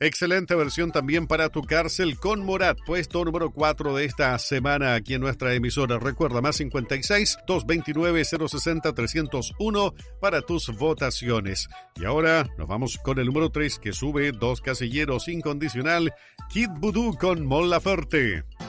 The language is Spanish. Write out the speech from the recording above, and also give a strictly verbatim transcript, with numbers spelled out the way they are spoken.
Excelente versión también para Tu Cárcel con Morat, puesto número cuatro de esta semana aquí en nuestra emisora. Recuerda, más cincuenta y seis, doscientos veintinueve, cero sesenta, trescientos uno para tus votaciones. Y ahora nos vamos con el número tres, que sube dos casilleros, Incondicional, Kid Voodoo con Mon Laferte.